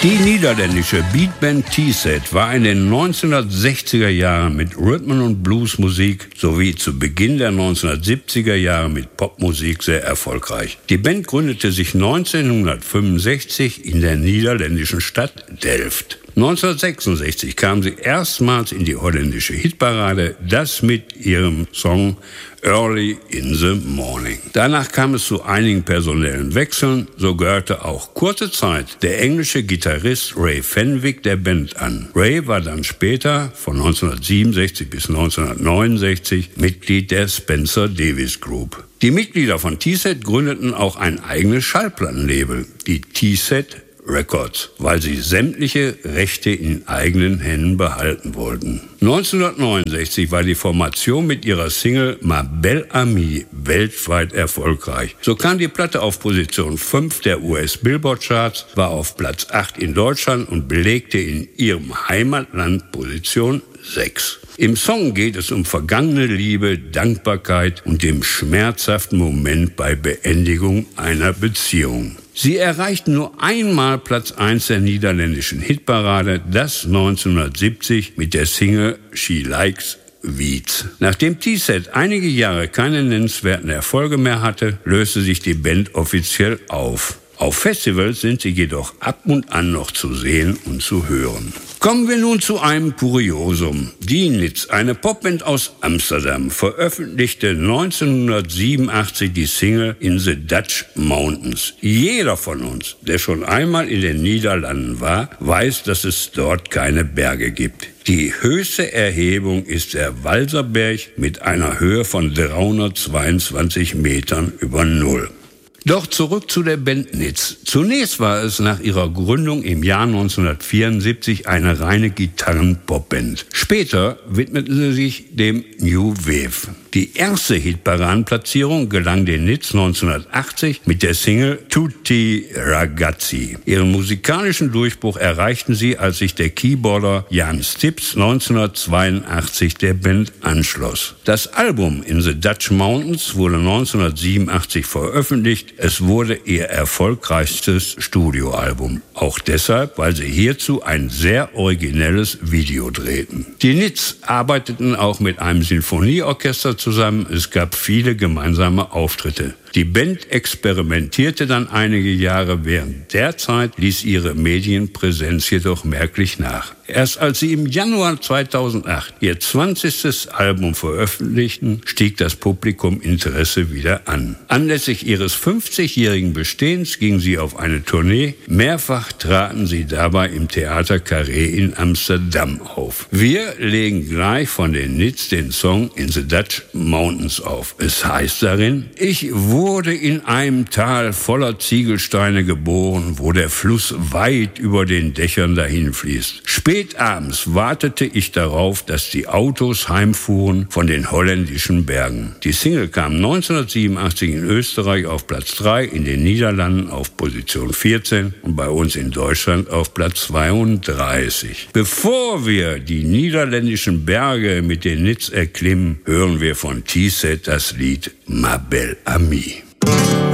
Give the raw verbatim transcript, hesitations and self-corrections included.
Die niederländische Beatband T-Set war in den neunzehnhundertsechziger Jahren mit Rhythm und Bluesmusik sowie zu Beginn der neunzehnhundertsiebziger Jahre mit Popmusik sehr erfolgreich. Die Band gründete sich neunzehnhundertfünfundsechzig in der niederländischen Stadt Delft. neunzehnhundertsechsundsechzig kam sie erstmals in die holländische Hitparade, das mit ihrem Song Early in the Morning. Danach kam es zu einigen personellen Wechseln, so gehörte auch kurze Zeit der englische Gitarrist Ray Fenwick der Band an. Ray war dann später von neunzehnhundertsiebenundsechzig bis neunzehnhundertneunundsechzig Mitglied der Spencer Davis Group. Die Mitglieder von T-Set gründeten auch ein eigenes Schallplattenlabel, die T-Set Records, weil sie sämtliche Rechte in eigenen Händen behalten wollten. neunzehnhundertneunundsechzig war die Formation mit ihrer Single Ma Belle Amie weltweit erfolgreich. So kam die Platte auf Position fünf der U S Billboard Charts, war auf Platz acht in Deutschland und belegte in ihrem Heimatland Position sechs. Im Song geht es um vergangene Liebe, Dankbarkeit und dem schmerzhaften Moment bei Beendigung einer Beziehung. Sie erreichten nur einmal Platz eins der niederländischen Hitparade, das neunzehnhundertsiebzig mit der Single She Likes Weeds. Nachdem T-Set einige Jahre keine nennenswerten Erfolge mehr hatte, löste sich die Band offiziell auf. Auf Festivals sind sie jedoch ab und an noch zu sehen und zu hören. Kommen wir nun zu einem Kuriosum. Die Nits, eine Popband aus Amsterdam, veröffentlichte neunzehnhundertsiebenundachtzig die Single In the Dutch Mountains. Jeder von uns, der schon einmal in den Niederlanden war, weiß, dass es dort keine Berge gibt. Die höchste Erhebung ist der Walserberg mit einer Höhe von dreihundertzweiundzwanzig Metern über Null. Doch zurück zu der Band Nits. Zunächst war es nach ihrer Gründung im Jahr neunzehnhundertvierundsiebzig eine reine Gitarren-Popband. Später widmeten sie sich dem New Wave. Die erste Hitparadenplatzierung gelang den Nits neunzehnhundertachtzig mit der Single Tutti Ragazzi. Ihren musikalischen Durchbruch erreichten sie, als sich der Keyboarder Jan Stips neunzehnhundertzweiundachtzig der Band anschloss. Das Album In the Dutch Mountains wurde neunzehnhundertsiebenundachtzig veröffentlicht. Es wurde ihr erfolgreichstes Studioalbum. Auch deshalb, weil sie hierzu ein sehr originelles Video drehten. Die Nits arbeiteten auch mit einem Sinfonieorchester zusammen. Es gab viele gemeinsame Auftritte. Die Band experimentierte dann einige Jahre. Während der Zeit ließ ihre Medienpräsenz jedoch merklich nach. Erst als sie im Januar zweitausendacht ihr zwanzigstes Album veröffentlichten, stieg das Publikuminteresse wieder an. Anlässlich ihres fünfzigjährigen Bestehens gingen sie auf eine Tournee. Mehrfach traten sie dabei im Theater Carré in Amsterdam auf. Wir legen gleich von den Nits den Song In the Dutch Mountains auf. Es heißt darin: Ich wurde in einem Tal voller Ziegelsteine geboren, wo der Fluss weit über den Dächern dahinfließt. Spät abends wartete ich darauf, dass die Autos heimfuhren von den holländischen Bergen. Die Single kam neunzehnhundertsiebenundachtzig in Österreich auf Platz drei, in den Niederlanden auf Position vierzehn und bei uns in Deutschland auf Platz zweiunddreißig. Bevor wir die niederländischen Berge mit den Nits erklimmen, hören wir von T-Set das Lied Ma Belle Amie.